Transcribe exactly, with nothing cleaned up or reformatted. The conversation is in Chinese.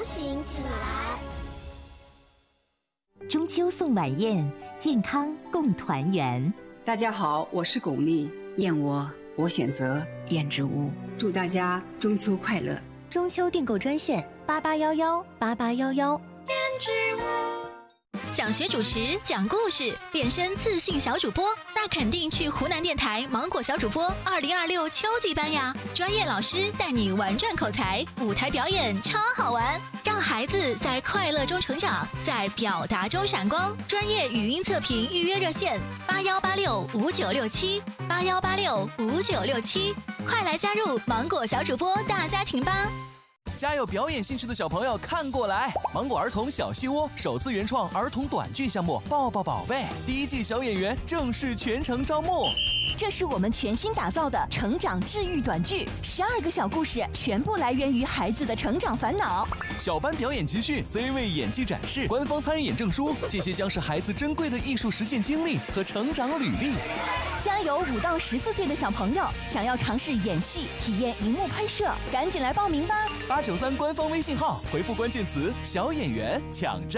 行起来。 中秋送晚宴，健康共团圆。 大家好，我是巩俐，燕窝我选择燕之屋，祝大家中秋快乐。 中秋订购专线八八幺幺八八幺幺。 燕之屋。 想学主持、讲故事、变身自信小主播，那肯定去湖南电台芒果小主播二零二六秋季班呀！专业老师带你玩转口才，舞台表演超好玩，让孩子在快乐中成长，在表达中闪光。专业语音测评预约热线八幺八六五九六七八幺八六五九六七，快来加入芒果小主播大家庭吧！ 家有表演兴趣的小朋友看过来！芒果儿童小戏窝首次原创儿童短剧项目《抱抱宝贝》第一季小演员正式全程招募。 这是我们全新打造的成长治愈短剧，十二个小故事全部来源于孩子的成长烦恼。 小班表演集训、C 位演技展示、官方参演证书，这些将是孩子珍贵的艺术实践经历和成长履历。 家有五到十四岁的小朋友想要尝试演戏、体验荧幕拍摄，赶紧来报名吧！ 八九三官方微信号回复关键词“小演员”抢占。